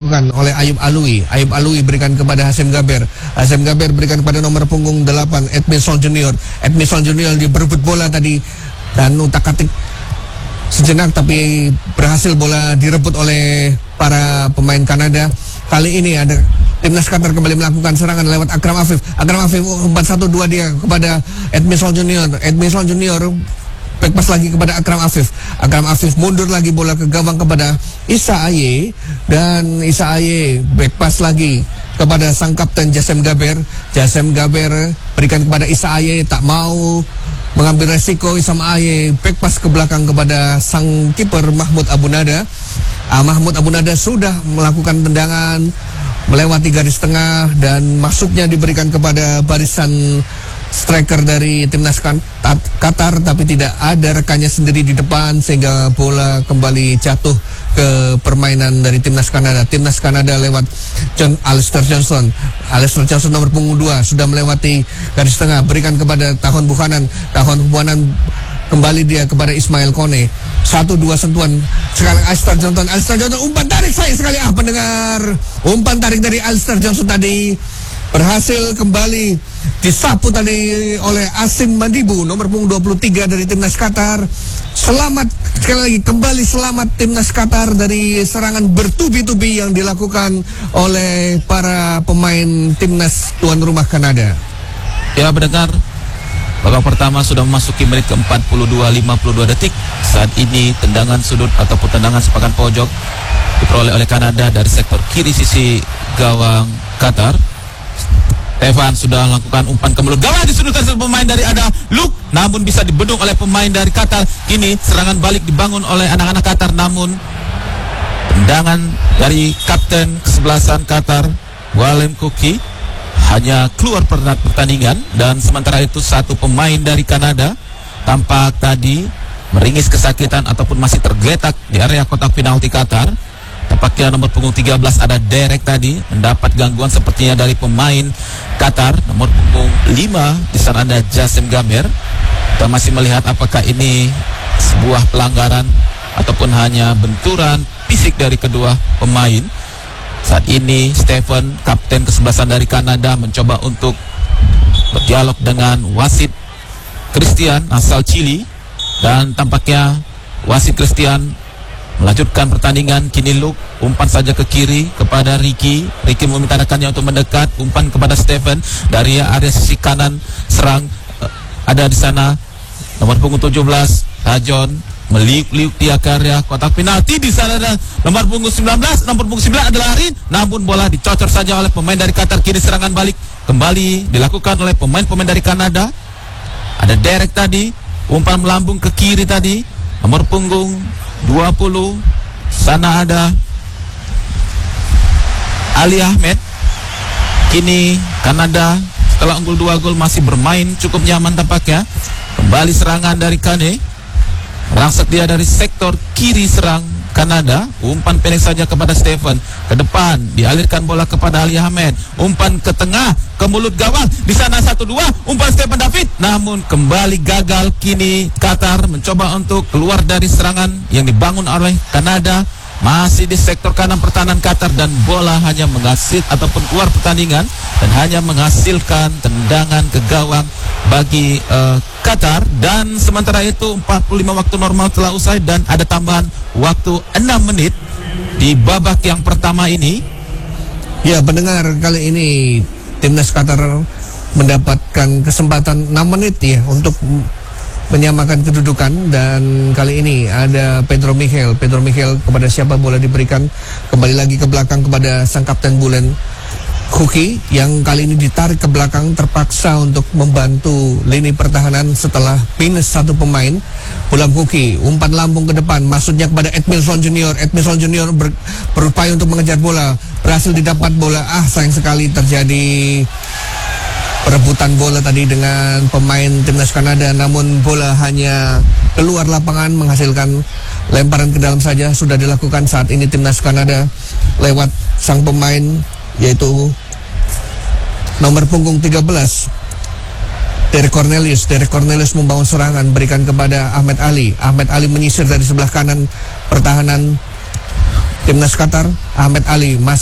dilakukan oleh Ayub Alwi. Ayub Alwi berikan kepada Hasim Gaber. Hasim Gaber berikan kepada nomor punggung 8 Edmisol Junior. Edmisol Junior berebut bola tadi dan utak-atik sejenak, tapi berhasil bola direbut oleh para pemain Kanada. Kali ini ada timnas Qatar kembali melakukan serangan lewat Akram Afif. Akram Afif umpan 1-2 dia kepada Edmisol Junior. Edmisol Junior back pass lagi kepada Akram Afif. Akram Afif mundur lagi bola ke gawang kepada Isa Aye, dan Isa Aye back pass lagi kepada sang kapten Jasem Gaber. Jasem Gaber berikan kepada Isa Aye, tak mau mengambil resiko. Isam Aye back pass ke belakang kepada sang kiper Mahmud Abu Nada. Mahmud Abu Nada sudah melakukan tendangan melewati garis tengah dan masuknya diberikan kepada barisan striker dari timnas Qatar, tapi tidak ada rekannya sendiri di depan sehingga bola kembali jatuh ke permainan dari timnas Kanada. Timnas Kanada lewat Alistair Johnson. Alistair Johnson nomor punggung 2 sudah melewati garis tengah, berikan kepada Tahun Buchanan. Tahun Buchanan kembali dia kepada Ismail Kone. 1-2 sentuhan. Sekarang Alistair Johnson. Alistair Johnson umpan tarik, sayang sekali pendengar. Umpan tarik dari Alistair Johnson tadi berhasil kembali disapu tadi oleh Asim Madibu, nomor punggung 23 dari timnas Qatar. Selamat sekali lagi, kembali selamat timnas Qatar dari serangan bertubi-tubi yang dilakukan oleh para pemain timnas tuan rumah Kanada. Ya, pendengar, babak pertama sudah memasuki menit ke-42, 52 detik. Saat ini tendangan sudut ataupun tendangan sepakan pojok diperoleh oleh Kanada dari sektor kiri sisi gawang Qatar. Stefan sudah melakukan umpan ke mulut gawang, disudutkan pemain dari ada Luke, namun bisa dibendung oleh pemain dari Qatar. Kini serangan balik dibangun oleh anak-anak Qatar, namun tendangan dari kapten kesebelasan Qatar, Walem Kuki, hanya keluar pertandingan. Dan sementara itu satu pemain dari Kanada tampak tadi meringis kesakitan ataupun masih tergeletak di area kotak penalti Qatar. Tampaknya nomor punggung 13 ada Derek tadi mendapat gangguan sepertinya dari pemain Qatar. Nomor punggung 5 di sana ada Jasem Gaber. Kita masih melihat apakah ini sebuah pelanggaran ataupun hanya benturan fisik dari kedua pemain. Saat ini Stephen, kapten kesebelasan dari Kanada, mencoba untuk berdialog dengan wasit Christian asal Chili, dan tampaknya wasit Christian melanjutkan pertandingan. Kini Luke umpan saja ke kiri kepada Ricky. Ricky meminta rekannya untuk mendekat, umpan kepada Stephen dari area sisi kanan serang. Ada di sana nomor punggung 17 Rajon meliuk-liuk di area kotak penalti. Di sana ada nomor punggung 19, nomor punggung 9 adalah Arin, namun bola dicocor saja oleh pemain dari Qatar. Kini serangan balik kembali dilakukan oleh pemain-pemain dari Kanada. Ada Derek tadi, umpan melambung ke kiri tadi, nomor punggung 20. Sana ada Ali Ahmed. Kini Kanada setelah unggul 2 gol masih bermain cukup nyaman tampaknya. Kembali serangan dari Kane. Rangsek dia dari sektor kiri serang Kanada. Umpan pendek saja kepada Stephen. Ke depan dialirkan bola kepada Ali Ahmed. Umpan ke tengah ke mulut gawang. Di sana 1-2 umpan Stephen David, namun kembali gagal. Kini Qatar mencoba untuk keluar dari serangan yang dibangun oleh Kanada. Masih di sektor kanan pertahanan Qatar, dan bola hanya menghasil ataupun keluar pertandingan dan hanya menghasilkan tendangan ke gawang bagi Qatar. Dan sementara itu 45 waktu normal telah usai dan ada tambahan waktu 6 menit di babak yang pertama ini. Ya, pendengar, kali ini timnas Qatar mendapatkan kesempatan 6 menit ya untuk menyamakan kedudukan, dan kali ini ada Pedro Michel kepada siapa bola diberikan kembali lagi ke belakang kepada sang kapten Bulen Kuki, yang kali ini ditarik ke belakang, terpaksa untuk membantu lini pertahanan setelah minus satu pemain. Bulen Kuki umpan lambung ke depan, maksudnya kepada Edmisol Junior. Edmisol Junior berupaya untuk mengejar bola, berhasil didapat bola. Sayang sekali terjadi perebutan bola tadi dengan pemain timnas Kanada, namun bola hanya keluar lapangan menghasilkan lemparan ke dalam saja. Sudah dilakukan saat ini timnas Kanada lewat sang pemain yaitu nomor punggung 13 Derek Cornelius membangun serangan, berikan kepada Ahmed Ali menyisir dari sebelah kanan pertahanan timnas Qatar. Ahmed Ali masih